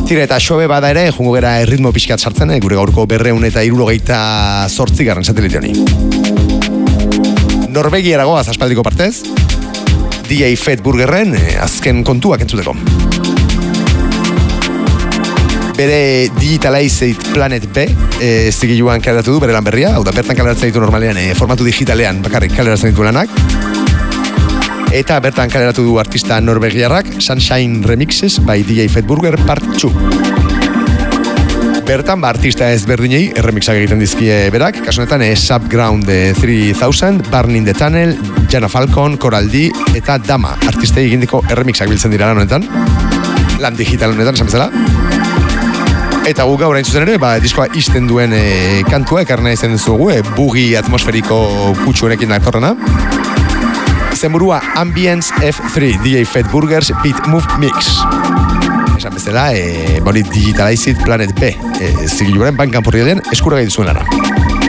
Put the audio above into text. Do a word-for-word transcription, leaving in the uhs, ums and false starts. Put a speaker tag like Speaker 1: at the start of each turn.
Speaker 1: Tira eta xobe bada ere, jungo gera erritmo pixkat sartzen, gure gaurko berreun eta hirurogeita zortzi garren satelite honi. Norvegiara goaz aspaldiko partez, D J Fatburgerren azken kontuak entzuteko. Bere Digitalized Planet B e, zigiluan kaleratu du bere lan berria, hau da bertan kaleratzen ditu normalean e, formatu digitalean bakarrik kaleratzen ditu lanak. Eta bertan kaleratu du artista norvegiarrak Sunshine Remixes by D J Fatburger Part two. Bertan ba artista ezberdinei erremixak egiten dizkie berak, kasu honetan e, Subground three thousand, Burn in the Tunnel, Jana Falcon, Coral D eta Dama artistei egindiko erremixak biltzen dira lan honetan. Lan digital honetan, esan bezala. Eta gu gaur hain zuzen ere, ba, diskoa izten duen e, kantua, ekarna izan duzugu, e, bugi atmosferiko kutsu honekin datorrena. Zenburua Ambience F three, D J Fatburger's Beat Move Mix. Esan bezala, e, bori Digitalized Planet B, e, zigiluaren bankan porri aldean eskuragai duzuen lara.